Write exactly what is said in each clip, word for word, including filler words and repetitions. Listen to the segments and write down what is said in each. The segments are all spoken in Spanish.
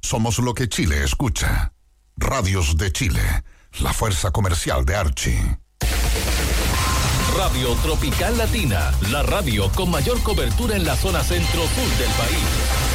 Somos lo que Chile escucha. Radios de Chile, la fuerza comercial de Archie. Radio Tropical Latina, la radio con mayor cobertura en la zona centro-sur del país.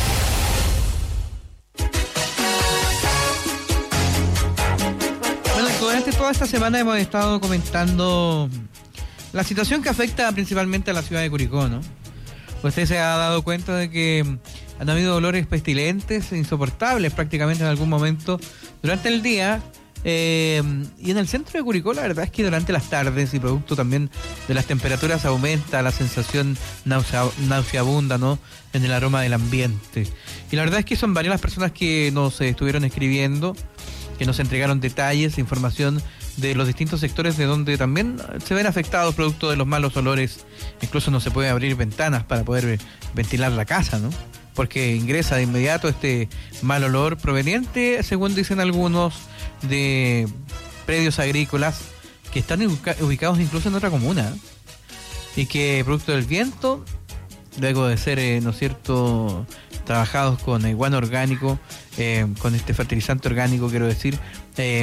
Bueno, durante toda esta semana hemos estado comentando la situación que afecta principalmente a la ciudad de Curicó, ¿no? Usted se ha dado cuenta de que han habido dolores pestilentes, insoportables prácticamente en algún momento durante el día. Eh, y en el centro de Curicó la verdad es que durante las tardes y producto también de las temperaturas aumenta la sensación nausea, nauseabunda, ¿no? En el aroma del ambiente. Y la verdad es que son varias las personas que nos eh, estuvieron escribiendo, que nos entregaron detalles, información de los distintos sectores de donde también se ven afectados producto de los malos olores. Incluso no se puede abrir ventanas para poder ventilar la casa, ¿no? Porque ingresa de inmediato este mal olor proveniente, según dicen algunos, de predios agrícolas que están ubica- ubicados incluso en otra comuna, ¿eh? Y que producto del viento, luego de ser, eh, ¿no es cierto?, trabajados con eh, guano orgánico, eh, con este fertilizante orgánico, quiero decir, eh,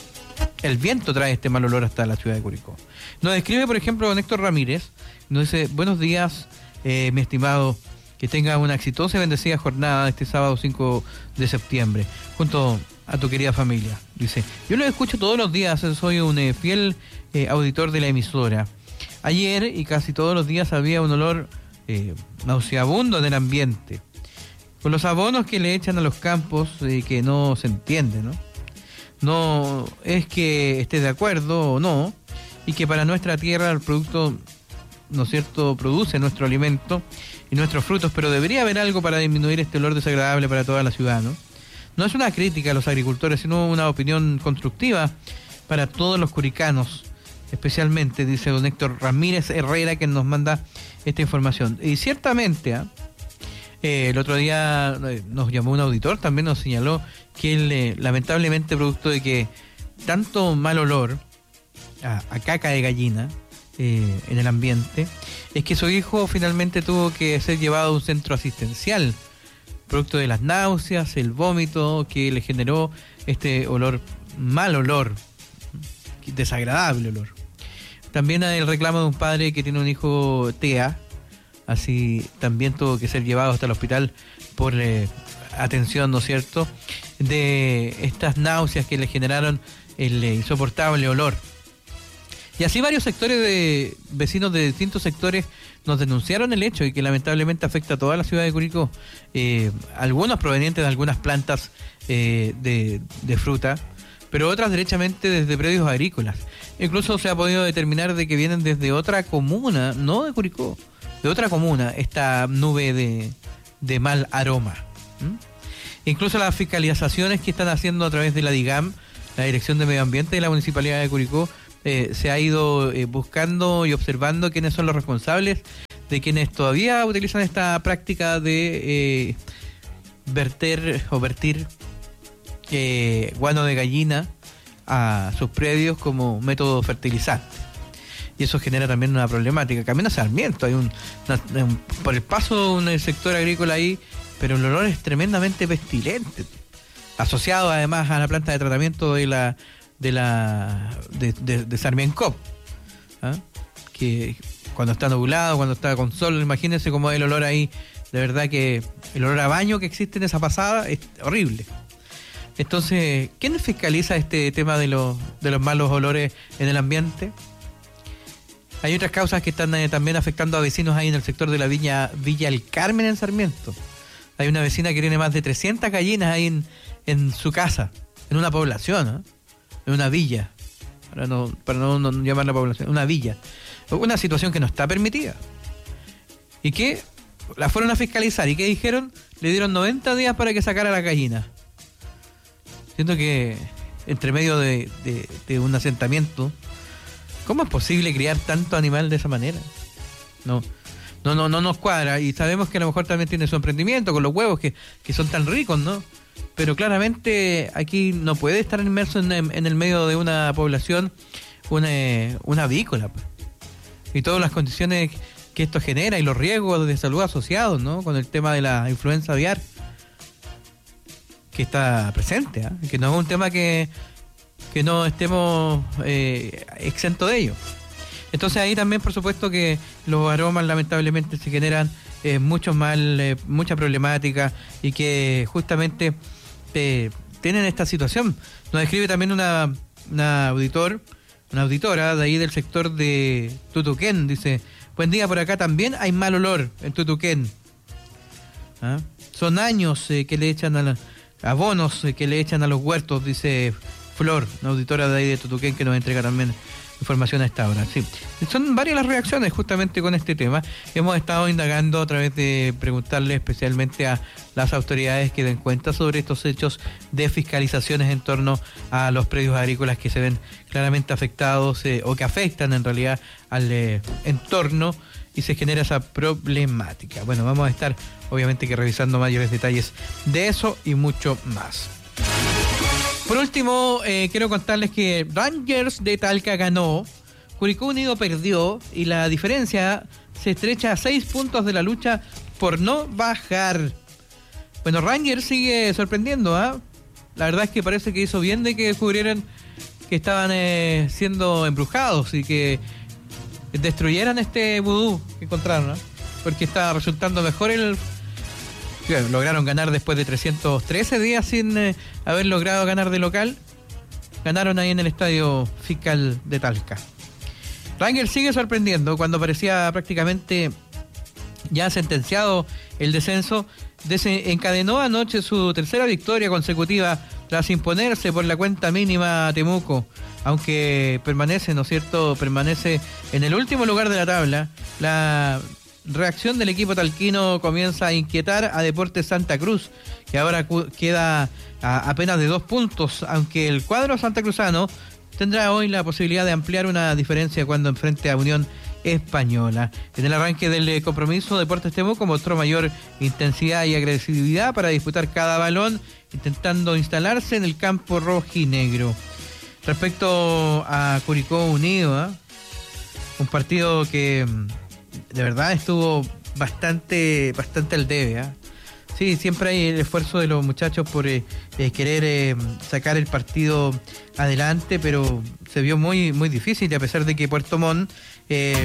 el viento trae este mal olor hasta la ciudad de Curicó. Nos describe, por ejemplo, Héctor Ramírez, nos dice: buenos días, eh, mi estimado, que tenga una exitosa y bendecida jornada este sábado cinco de septiembre, junto a tu querida familia. Dice: yo lo escucho todos los días, soy un eh, fiel eh, auditor de la emisora. Ayer y casi todos los días había un olor eh, nauseabundo en el ambiente, con los abonos que le echan a los campos, eh, que no se entiende, ¿no? No es que esté de acuerdo o no, y que para nuestra tierra el producto, ¿no es cierto?, produce nuestro alimento y nuestros frutos, pero debería haber algo para disminuir este olor desagradable para toda la ciudad, ¿no? No es una crítica a los agricultores, sino una opinión constructiva para todos los curicanos, especialmente, dice don Héctor Ramírez Herrera, que nos manda esta información. Y ciertamente, ¿eh? Eh, el otro día nos llamó un auditor, también nos señaló que él, eh, lamentablemente, producto de que tanto mal olor a, a caca de gallina eh, en el ambiente, es que su hijo finalmente tuvo que ser llevado a un centro asistencial, producto de las náuseas, el vómito que le generó este olor, mal olor, desagradable olor. También hay el reclamo de un padre que tiene un hijo T E A, así también tuvo que ser llevado hasta el hospital por eh, atención, ¿no es cierto?, de estas náuseas que le generaron el eh, insoportable olor. Y así varios sectores de vecinos de distintos sectores nos denunciaron el hecho y que lamentablemente afecta a toda la ciudad de Curicó. Eh, algunos provenientes de algunas plantas eh, de, de fruta, pero otras derechamente desde predios agrícolas. Incluso se ha podido determinar de que vienen desde otra comuna, no de Curicó, de otra comuna, esta nube de, de mal aroma. ¿Mm? Incluso las fiscalizaciones que están haciendo a través de la DIGAM, la Dirección de Medio Ambiente de la Municipalidad de Curicó, eh, se ha ido eh, buscando y observando quiénes son los responsables de quienes todavía utilizan esta práctica de eh, verter o vertir eh, guano de gallina a sus predios como método fertilizante. Y eso genera también una problemática. Camino a Sarmiento, hay un, una, un por el paso un sector agrícola ahí, pero el olor es tremendamente pestilente, asociado además a la planta de tratamiento de la de la de, de, de Sarmiento, ¿ah? Que cuando está nublado, cuando está con sol, imagínense cómo es el olor ahí. De verdad que el olor a baño que existe en esa pasada es horrible. Entonces, ¿quién fiscaliza este tema de los de los malos olores en el ambiente? Hay otras causas que están eh, también afectando a vecinos ahí en el sector de la Viña Villa El Carmen en Sarmiento. Hay una vecina que tiene más de trescientas gallinas ahí en, en su casa, en una población, ¿eh? En una villa, para no para no, no llamar la población, una villa. Una situación que no está permitida. Y que la fueron a fiscalizar. ¿Y qué dijeron? Le dieron noventa días para que sacara la gallina. Siento que entre medio de, de, de un asentamiento, ¿cómo es posible criar tanto animal de esa manera? No, no, no, no nos cuadra. Y sabemos que a lo mejor también tiene su emprendimiento con los huevos que, que son tan ricos, ¿no? Pero claramente aquí no puede estar inmerso en, en el medio de una población una, una avícola. Y todas las condiciones que esto genera y los riesgos de salud asociados, ¿no? Con el tema de la influenza aviar. que está presente, ¿eh? Que no es un tema que, que no estemos eh, exentos de ello. Entonces ahí también, por supuesto, que los aromas lamentablemente se generan eh, mucho mal, eh, mucha problemática, y que justamente eh, tienen esta situación. Nos escribe también una, una auditor, una auditora de ahí del sector de Tutuquén, dice: buen día, por acá también hay mal olor en Tutuquén. ¿Ah? Son años eh, que le echan a la, abonos eh, que le echan a los huertos, dice Flor, una auditora de ahí de Tutuquén, que nos entrega también información a esta hora. Sí, son varias las reacciones justamente con este tema. Hemos estado indagando a través de preguntarle especialmente a las autoridades que den cuenta sobre estos hechos de fiscalizaciones en torno a los predios agrícolas que se ven claramente afectados eh, o que afectan en realidad al eh, entorno, y se genera esa problemática. Bueno, vamos a estar obviamente que revisando mayores detalles de eso y mucho más. Por último, eh, quiero contarles que Rangers de Talca ganó, Curicó Unido perdió, y la diferencia se estrecha a seis puntos de la lucha por no bajar. Bueno, Rangers sigue sorprendiendo, ¿ah? ¿eh? La verdad es que parece que hizo bien de que descubrieran que estaban eh, siendo embrujados y que destruyeran este vudú que encontraron, ¿eh? Porque estaba resultando mejor el... Lograron ganar después de trescientos trece días sin eh, haber logrado ganar de local. Ganaron ahí en el estadio Fiscal de Talca. Rangers sigue sorprendiendo cuando parecía prácticamente ya sentenciado el descenso. Desencadenó anoche su tercera victoria consecutiva tras imponerse por la cuenta mínima a Temuco. Aunque permanece, ¿no es cierto?, permanece en el último lugar de la tabla. La reacción del equipo talquino comienza a inquietar a Deportes Santa Cruz, que ahora cu- queda a apenas de dos puntos, aunque el cuadro santacruzano tendrá hoy la posibilidad de ampliar una diferencia cuando enfrente a Unión Española. En el arranque del compromiso, Deportes Temuco mostró mayor intensidad y agresividad para disputar cada balón, intentando instalarse en el campo rojinegro. Respecto a Curicó Unido, ¿eh? un partido que de verdad estuvo bastante bastante al debe, ¿eh? Sí, siempre hay el esfuerzo de los muchachos por eh, eh, querer eh, sacar el partido adelante, pero se vio muy muy difícil, y a pesar de que Puerto Montt eh,